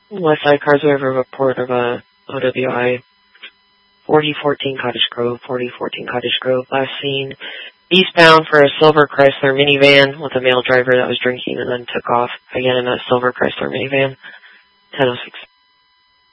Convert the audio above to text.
West Side Cars, we have a report of a OWI 4014 Cottage Grove, last seen eastbound for a silver Chrysler minivan with a male driver that was drinking and then took off again in a silver Chrysler minivan, 10:06